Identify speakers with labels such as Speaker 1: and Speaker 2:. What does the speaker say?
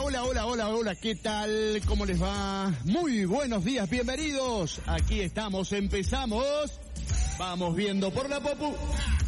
Speaker 1: Hola, ¿qué tal? ¿Cómo les va? Muy buenos días, bienvenidos. Aquí estamos, empezamos. Vamos viendo por la Popu.